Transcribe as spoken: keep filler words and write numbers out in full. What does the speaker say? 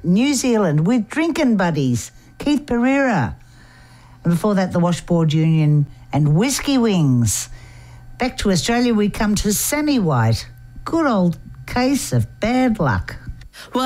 New Zealand with Drinking Buddies, Keith Pereira. And before that, the Washboard Union and Whiskey Wings. Back to Australia, we come to Sammy White. Good old case of bad luck. Well,